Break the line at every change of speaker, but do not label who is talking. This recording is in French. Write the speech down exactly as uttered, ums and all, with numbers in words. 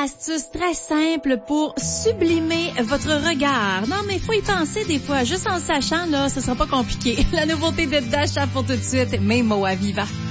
astuce très simple pour sublimer votre regard. Non, mais il faut y penser des fois. Juste en le sachant, là, ce sera pas compliqué. La nouveauté de Dasha pour tout de suite, Memo Aviva.